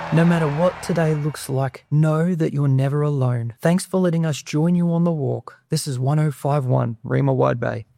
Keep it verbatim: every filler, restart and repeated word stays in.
No matter what today looks like, know that you're never alone. Thanks for letting us join you on the walk. This is one oh five point one Rima Wide Bay.